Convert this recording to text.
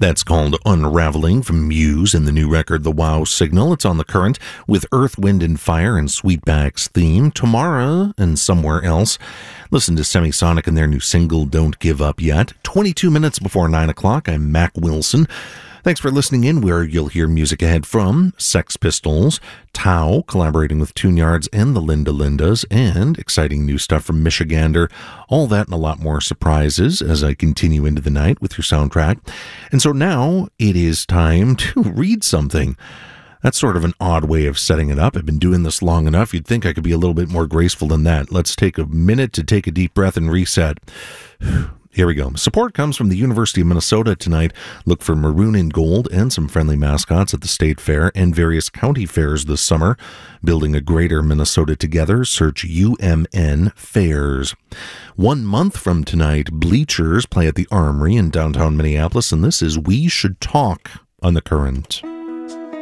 That's called Unraveling from Muse in the new record The Wow Signal. It's on The Current with Earth, Wind and Fire and Sweetback's theme, Tomorrow and Somewhere Else. Listen to Semisonic and their new single, Don't Give Up Yet. 22 minutes before 9 o'clock, I'm Mac Wilson. Thanks for listening in, where you'll hear music ahead from Sex Pistols, Tao, collaborating with Tune Yards and the Linda Lindas, and exciting new stuff from Michigander. All that and a lot more surprises as I continue into the night with your soundtrack. And so now it is time to read something. That's sort of an odd way of setting it up. I've been doing this long enough. You'd think I could be a little bit more graceful than that. Let's take a minute to take a deep breath and reset. Here we go. Support comes from the University of Minnesota tonight. Look for maroon and gold and some friendly mascots at the State Fair and various county fairs this summer. Building a greater Minnesota together, search UMN Fairs. 1 month from tonight, Bleachers play at the Armory in downtown Minneapolis, and this is We Should Talk on The Current.